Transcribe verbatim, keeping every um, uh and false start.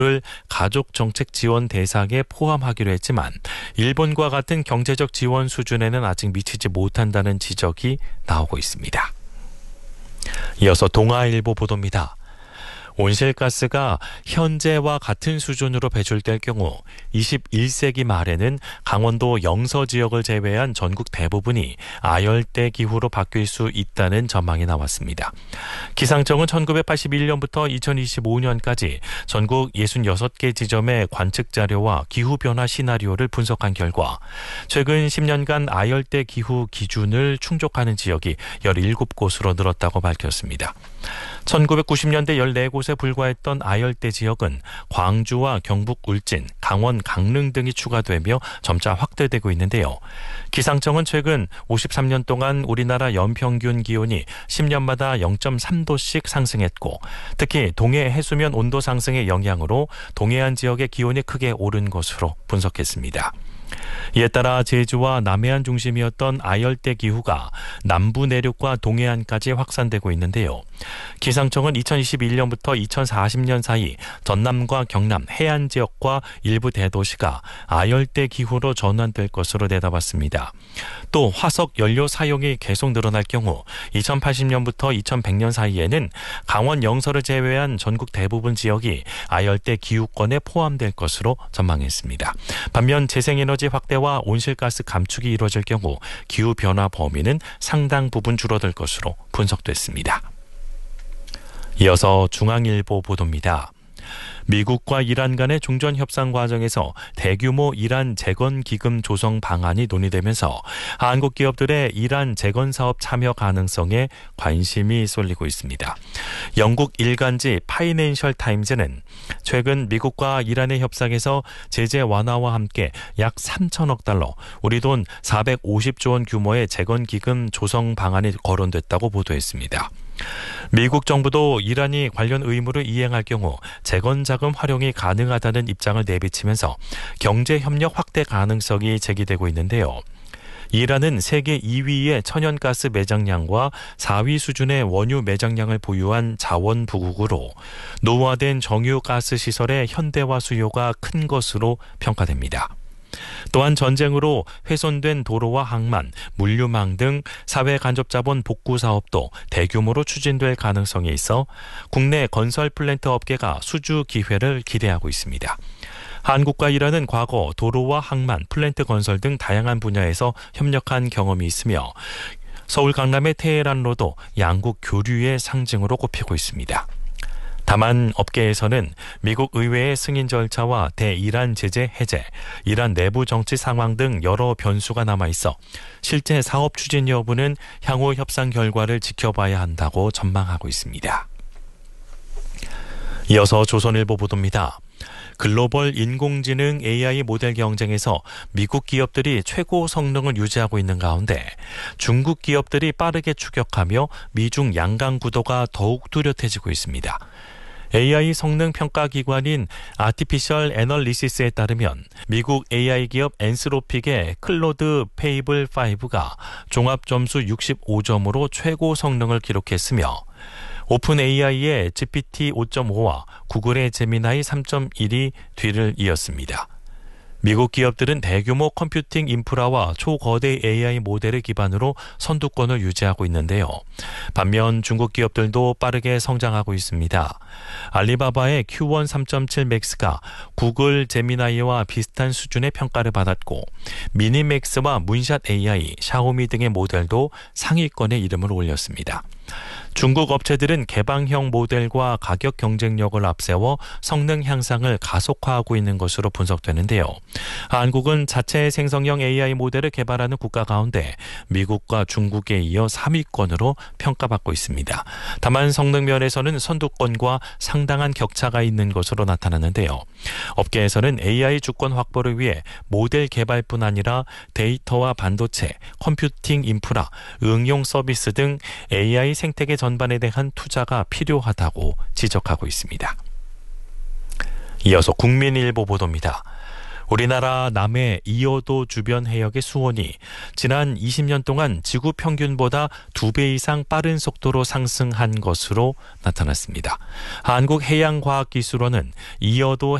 를 가족 정책 지원 대상에 포함하기로 했지만 일본과 같은 경제적 지원 수준에는 아직 미치지 못한다는 지적이 나오고 있습니다. 이어서 동아일보 보도입니다. 온실가스가 현재와 같은 수준으로 배출될 경우 이십일 세기 말에는 강원도 영서 지역을 제외한 전국 대부분이 아열대 기후로 바뀔 수 있다는 전망이 나왔습니다. 기상청은 천구백팔십일 년부터 이천이십오 년까지 전국 육십육 개 지점의 관측 자료와 기후변화 시나리오를 분석한 결과 최근 십 년간 아열대 기후 기준을 충족하는 지역이 열일곱 곳으로 늘었다고 밝혔습니다. 천구백구십 년대 열네 곳에 불과했던 아열대 지역은 광주와 경북 울진, 강원 강릉 등이 추가되며 점차 확대되고 있는데요. 기상청은 최근 오십삼 년 동안 우리나라 연평균 기온이 십 년마다 영 점 삼 도씩 상승했고 특히 동해 해수면 온도 상승의 영향으로 동해안 지역의 기온이 크게 오른 것으로 분석했습니다. 이에 따라 제주와 남해안 중심이었던 아열대 기후가 남부 내륙과 동해안까지 확산되고 있는데요. 기상청은 이천이십일 년부터 이천사십 년 사이 전남과 경남 해안 지역과 일부 대도시가 아열대 기후로 전환될 것으로 내다봤습니다. 또 화석 연료 사용이 계속 늘어날 경우 이천팔십 년부터 이천백 년 사이에는 강원 영서를 제외한 전국 대부분 지역이 아열대 기후권에 포함될 것으로 전망했습니다. 반면 재생에너지 확대와 온실가스 감축이 이루어질 경우 기후변화 범위는 상당 부분 줄어들 것으로 분석됐습니다. 이어서 중앙일보 보도입니다. 미국과 이란 간의 종전 협상 과정에서 대규모 이란 재건 기금 조성 방안이 논의되면서 한국 기업들의 이란 재건 사업 참여 가능성에 관심이 쏠리고 있습니다. 영국 일간지 파이낸셜 타임즈는 최근 미국과 이란의 협상에서 제재 완화와 함께 약 삼천억 달러, 우리 돈 사백오십조 원 규모의 재건 기금 조성 방안이 거론됐다고 보도했습니다. 미국 정부도 이란이 관련 의무를 이행할 경우 재건 자금 활용이 가능하다는 입장을 내비치면서 경제협력 확대 가능성이 제기되고 있는데요. 이란은 세계 이 위의 천연가스 매장량과 사 위 수준의 원유 매장량을 보유한 자원부국으로 노후화된 정유가스 시설의 현대화 수요가 큰 것으로 평가됩니다. 또한 전쟁으로 훼손된 도로와 항만, 물류망 등 사회 간접자본 복구 사업도 대규모로 추진될 가능성이 있어 국내 건설 플랜트 업계가 수주 기회를 기대하고 있습니다. 한국과 이란은 과거 도로와 항만, 플랜트 건설 등 다양한 분야에서 협력한 경험이 있으며 서울 강남의 테헤란로도 양국 교류의 상징으로 꼽히고 있습니다. 다만 업계에서는 미국 의회의 승인 절차와 대이란 제재 해제, 이란 내부 정치 상황 등 여러 변수가 남아있어 실제 사업 추진 여부는 향후 협상 결과를 지켜봐야 한다고 전망하고 있습니다. 이어서 조선일보 보도입니다. 글로벌 인공지능 에이아이 모델 경쟁에서 미국 기업들이 최고 성능을 유지하고 있는 가운데 중국 기업들이 빠르게 추격하며 미중 양강 구도가 더욱 뚜렷해지고 있습니다. 에이아이 성능 평가 기관인 아티피셜 애널리시스에 따르면 미국 에이아이 기업 엔스로픽의 클로드 페이블 오가 종합 점수 육십오 점으로 최고 성능을 기록했으며 오픈 에이아이의 지피티 오 점 오와 구글의 제미나이 삼 점 일이 뒤를 이었습니다. 미국 기업들은 대규모 컴퓨팅 인프라와 초거대 에이아이 모델을 기반으로 선두권을 유지하고 있는데요. 반면 중국 기업들도 빠르게 성장하고 있습니다. 알리바바의 큐 원 삼 점 칠 맥스가 구글 제미나이와 비슷한 수준의 평가를 받았고 미니맥스와 문샷 에이아이, 샤오미 등의 모델도 상위권에 이름을 올렸습니다. 중국 업체들은 개방형 모델과 가격 경쟁력을 앞세워 성능 향상을 가속화하고 있는 것으로 분석되는데요. 한국은 자체 생성형 에이아이 모델을 개발하는 국가 가운데 미국과 중국에 이어 삼 위권으로 평가받고 있습니다. 다만 성능 면에서는 선두권과 상당한 격차가 있는 것으로 나타나는데요. 업계에서는 에이아이 주권 확보를 위해 모델 개발뿐 아니라 데이터와 반도체, 컴퓨팅 인프라, 응용 서비스 등 에이아이 생태계 전반에 대한 투자가 필요하다고 지적하고 있습니다. 이어서 국민일보 보도입니다. 우리나라 남해 이어도 주변 해역의 수온이 지난 이십 년 동안 지구 평균보다 두 배 이상 빠른 속도로 상승한 것으로 나타났습니다. 한국해양과학기술원은 이어도